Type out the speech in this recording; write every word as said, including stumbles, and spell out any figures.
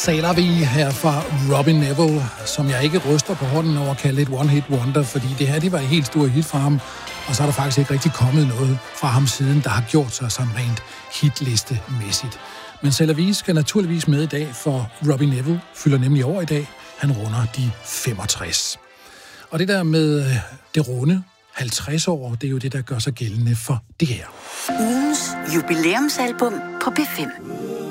C'est la vie her fra Robin Neville, som jeg ikke ryster på hånden over at kalde et one-hit wonder, fordi det her, det var et helt stort hit fra ham, og så er der faktisk ikke rigtig kommet noget fra ham siden, der har gjort sig sådan rent hitlistemæssigt. Men C'est la vie skal naturligvis med i dag, for Robin Neville fylder nemlig over i dag. Han runder de femogtres. Og det der med det runde halvtreds år, det er jo det, der gør sig gældende for det her. Ugens jubilæumsalbum på B fem.